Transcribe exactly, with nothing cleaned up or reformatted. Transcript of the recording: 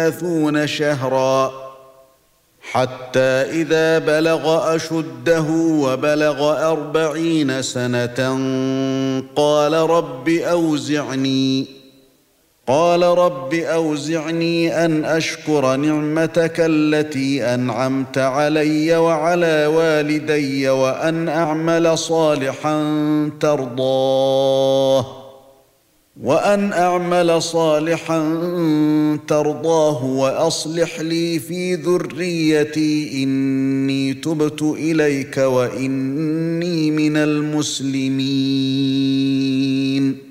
ثلاثون شهرا حتى إذا بلغ أشده وبلغ أربعين سنة قال رب أوزعني قال رب أوزعني أن أشكر نعمتك التي أنعمت علي وعلى والدي وأن أعمل صالحا ترضاه وأن أعمل صالحا ترضاه وأصلح لي في ذريتي إني تبت إليك وإني من المسلمين